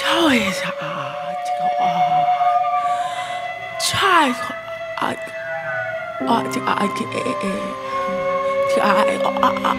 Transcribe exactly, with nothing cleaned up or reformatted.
叫一下这个啊，踹啊啊这个啊这这啊啊啊。